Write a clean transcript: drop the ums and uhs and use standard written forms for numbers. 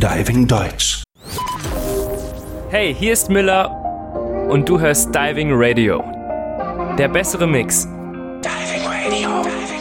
Diving Deutsch. Hey, hier ist Miller und du hörst Diving Radio. Der bessere Mix. Diving Radio.